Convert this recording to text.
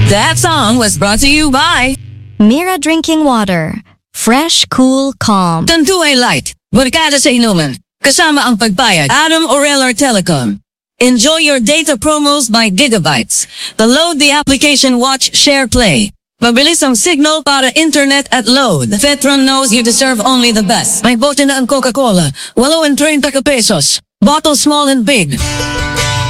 That song was brought to you by Mira Drinking Water. Fresh, cool, calm. Tanduay Light. Barkada sa inuman. Kasama ang pagbayad. Adam Oreller Telecom. Enjoy your data promos by gigabytes. Load the application, watch, share, play. Mabilis ang signal para internet at load. Vetron knows you deserve only the best. May bote na ang Coca-Cola. 8.30 pesos. Bottle small and big.